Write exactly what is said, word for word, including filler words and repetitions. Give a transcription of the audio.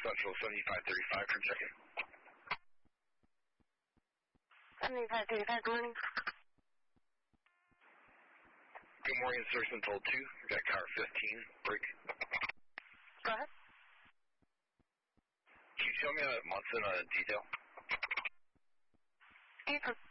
Central seventy-five thirty-five for check-in. seventy-five thirty-five, good morning. Good morning, Search Control two. We got car fifteen, break. Go ahead. Can you show me a months in a detail? Can you